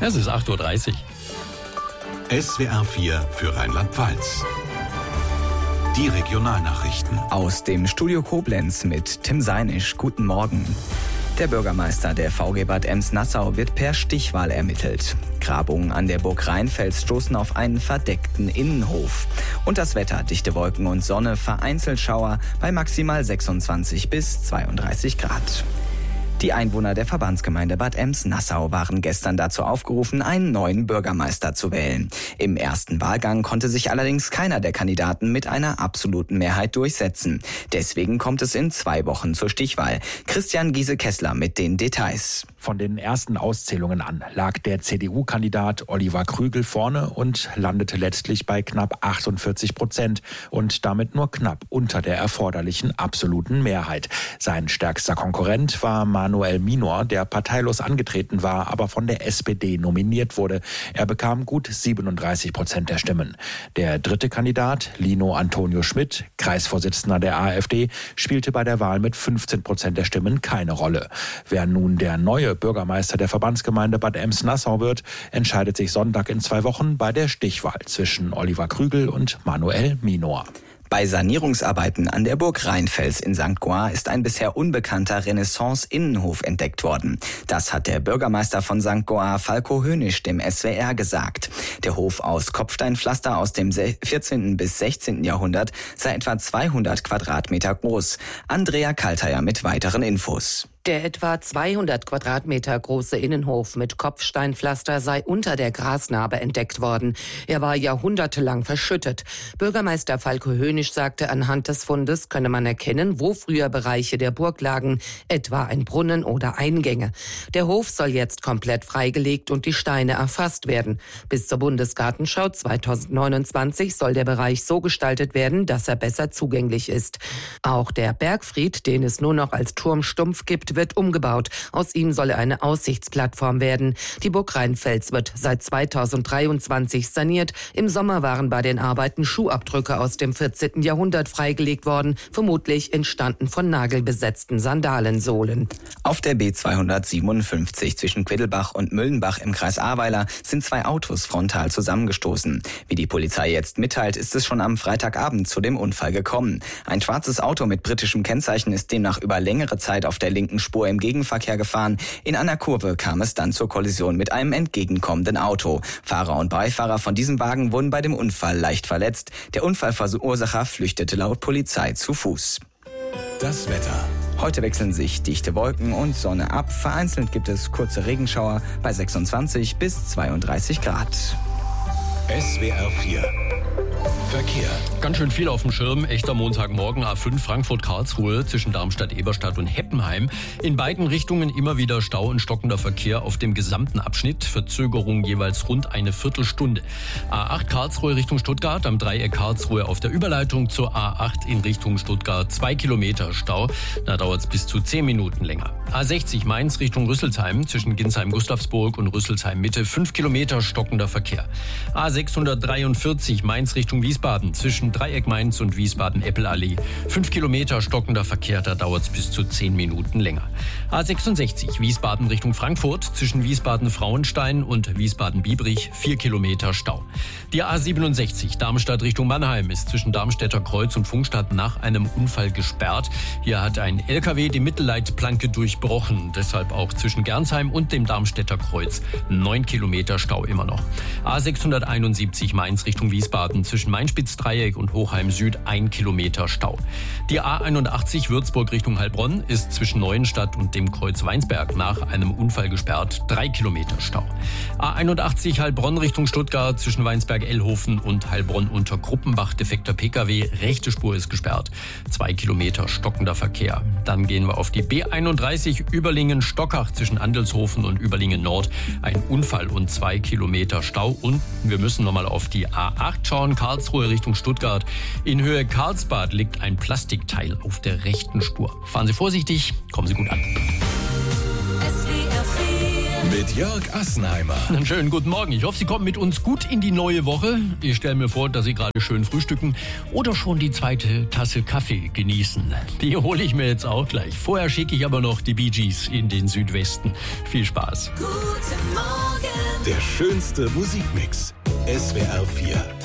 Es ist 8.30 Uhr. SWR 4 für Rheinland-Pfalz. Die Regionalnachrichten. Aus dem Studio Koblenz mit Tim Seinisch. Guten Morgen. Der Bürgermeister der VG Bad Ems-Nassau wird per Stichwahl ermittelt. Grabungen an der Burg Rheinfels stoßen auf einen verdeckten Innenhof. Und das Wetter, dichte Wolken und Sonne, vereinzelt Schauer bei maximal 26 bis 32 Grad. Die Einwohner der Verbandsgemeinde Bad Ems-Nassau waren gestern dazu aufgerufen, einen neuen Bürgermeister zu wählen. Im ersten Wahlgang konnte sich allerdings keiner der Kandidaten mit einer absoluten Mehrheit durchsetzen. Deswegen kommt es in 2 Wochen zur Stichwahl. Christian Giese-Kessler mit den Details. Von den ersten Auszählungen an lag der CDU-Kandidat Oliver Krügel vorne und landete letztlich bei knapp 48% und damit nur knapp unter der erforderlichen absoluten Mehrheit. Sein stärkster Konkurrent war Manuel Minor, der parteilos angetreten war, aber von der SPD nominiert wurde. Er bekam gut 37% der Stimmen. Der dritte Kandidat, Lino Antonio Schmidt, Kreisvorsitzender der AfD, spielte bei der Wahl mit 15% der Stimmen keine Rolle. Wer nun der neue Bürgermeister der Verbandsgemeinde Bad Ems-Nassau wird, entscheidet sich Sonntag in 2 Wochen bei der Stichwahl zwischen Oliver Krügel und Manuel Minor. Bei Sanierungsarbeiten an der Burg Rheinfels in St. Goar ist ein bisher unbekannter Renaissance-Innenhof entdeckt worden. Das hat der Bürgermeister von St. Goar, Falko Hönisch, dem SWR gesagt. Der Hof aus Kopfsteinpflaster aus dem 14. bis 16. Jahrhundert sei etwa 200 Quadratmeter groß. Andrea Kalteier mit weiteren Infos. Der etwa 200 Quadratmeter große Innenhof mit Kopfsteinpflaster sei unter der Grasnarbe entdeckt worden. Er war jahrhundertelang verschüttet. Bürgermeister Falko Hönisch sagte, anhand des Fundes könne man erkennen, wo früher Bereiche der Burg lagen, etwa ein Brunnen oder Eingänge. Der Hof soll jetzt komplett freigelegt und die Steine erfasst werden. Bis zur Bundesgartenschau 2029 soll der Bereich so gestaltet werden, dass er besser zugänglich ist. Auch der Bergfried, den es nur noch als Turmstumpf gibt, wird umgebaut. Aus ihm soll er eine Aussichtsplattform werden. Die Burg Rheinfels wird seit 2023 saniert. Im Sommer waren bei den Arbeiten Schuhabdrücke aus dem 14. Jahrhundert freigelegt worden, vermutlich entstanden von nagelbesetzten Sandalensohlen. Auf der B257 zwischen Quiddelbach und Müllenbach im Kreis Ahrweiler sind 2 Autos frontal zusammengestoßen. Wie die Polizei jetzt mitteilt, ist es schon am Freitagabend zu dem Unfall gekommen. Ein schwarzes Auto mit britischem Kennzeichen ist demnach über längere Zeit auf der linken Spur im Gegenverkehr gefahren. In einer Kurve kam es dann zur Kollision mit einem entgegenkommenden Auto. Fahrer und Beifahrer von diesem Wagen wurden bei dem Unfall leicht verletzt. Der Unfallverursacher flüchtete laut Polizei zu Fuß. Das Wetter. Heute wechseln sich dichte Wolken und Sonne ab. Vereinzelt gibt es kurze Regenschauer bei 26 bis 32 Grad. SWR 4 Verkehr. Ganz schön viel auf dem Schirm. Echter Montagmorgen, A5 Frankfurt-Karlsruhe zwischen Darmstadt-Eberstadt und Heppenheim. In beiden Richtungen immer wieder Stau und stockender Verkehr auf dem gesamten Abschnitt. Verzögerung jeweils rund eine Viertelstunde. A8 Karlsruhe Richtung Stuttgart, am Dreieck Karlsruhe auf der Überleitung zur A8 in Richtung Stuttgart 2 Kilometer Stau. Da dauert es bis zu 10 Minuten länger. A60 Mainz Richtung Rüsselsheim zwischen Ginsheim-Gustavsburg und Rüsselsheim-Mitte 5 Kilometer stockender Verkehr. A643 Mainz Richtung Wiesbaden zwischen Dreieck Mainz und Wiesbaden-Eppelallee. 5 Kilometer stockender Verkehr, da dauert es bis zu 10 Minuten länger. A66 Wiesbaden Richtung Frankfurt zwischen Wiesbaden-Frauenstein und Wiesbaden-Biebrich 4 Kilometer Stau. Die A67 Darmstadt Richtung Mannheim ist zwischen Darmstädter Kreuz und Pfungstadt nach einem Unfall gesperrt. Hier hat ein LKW die Mittelleitplanke durchbrochen. Deshalb auch zwischen Gernsheim und dem Darmstädter Kreuz 9 Kilometer Stau immer noch. A671 Mainz Richtung Wiesbaden zwischen Main-Spitz-Dreieck und Hochheim Süd 1 Kilometer Stau. Die A81 Würzburg Richtung Heilbronn ist zwischen Neuenstadt und dem Kreuz Weinsberg nach einem Unfall gesperrt 3 Kilometer Stau. A81 Heilbronn Richtung Stuttgart zwischen Weinsberg-Ellhofen und Heilbronn unter Gruppenbach defekter Pkw. Rechte Spur ist gesperrt. 2 Kilometer stockender Verkehr. Dann gehen wir auf die B31 Überlingen-Stockach zwischen Andelshofen und Überlingen Nord. Ein Unfall und 2 Kilometer Stau. Und wir müssen nochmal auf die A8 schauen. Karlsruhe Richtung Stuttgart. In Höhe Karlsbad liegt ein Plastikteil auf der rechten Spur. Fahren Sie vorsichtig, kommen Sie gut an. Mit Jörg Assenheimer. Einen schönen guten Morgen. Ich hoffe, Sie kommen mit uns gut in die neue Woche. Ich stelle mir vor, dass Sie gerade schön frühstücken oder schon die zweite Tasse Kaffee genießen. Die hole ich mir jetzt auch gleich. Vorher schicke ich aber noch die Bee Gees in den Südwesten. Viel Spaß. Guten Morgen Der schönste Musikmix. SWR 4.